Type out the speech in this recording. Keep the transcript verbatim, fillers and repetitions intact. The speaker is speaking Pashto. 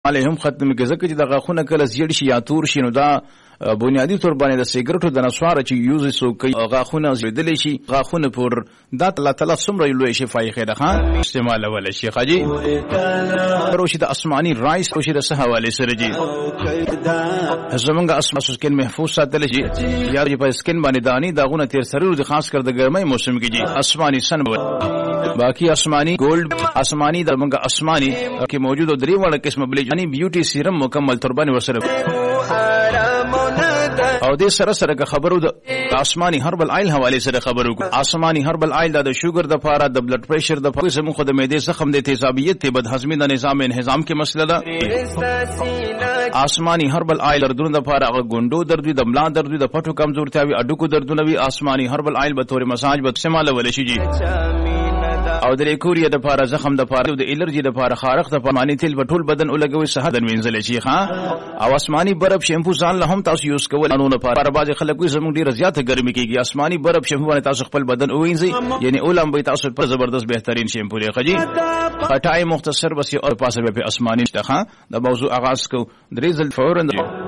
علیهم ختم کې ځکه چې د غاښونه کله زیړ شي یا تور شي نو دا بنیادی طور باندې د سیګریټو د نسواره چې یوز سو کوي غاښونه زیدل شي غاښونه پر دا الله تعالی څومره لوی شفای خیر خان استعمال ول شي خاجي روشي د آسماني رایس روشي د حواله سره جی زمونږ اسماء سکن محفوظ ساتل شي یا په سکن باندې دانی داغونه تیر سره د خاص کر د ګرمۍ موسم کې جی آسماني سن باقی آسمانی گولڈ آسمانی د منګه آسمانی کې موجود درې وړ قسم بلې یعنی بیوټي سیرم مکمل تربانه وسره او دې سره سره خبرو د آسمانی هربل آیل حواله سره خبرو آسمانی هربل آیل د شوګر د فاره د بلډ پريشر د فوق سمو خود معدې زخم د تیزابیت ته بد هضمي د نظام انهضام کې مسله ده آسمانی هربل آیل دردونه د فاره غونډو درد د ملا درد د پټو کمزورتیا وي اډوکو دردونه وي آسمانی هربل آیل به تور مساج به استعمال ول شي جی او د ریکوریا د پاره زخم د پاره د الرجی د پاره خارق د پمانی تیل په ټول بدن ولګوي صحت وینځل شي ښا او آسمانی برف شیمپو ځان له هم تاسو یوز کول انو نه پاره بعض خلک وي زموږ ډیره زیاته ګرمي کیږي آسمانی برف شیمپو باندې تاسو خپل بدن وینځي یعنی اولم به تاسو په زبردست بهترین شیمپو لري خجی خټای مختصر بس او پاسه به آسمانی ښه د موضوع آغاز کو درې ځل فورن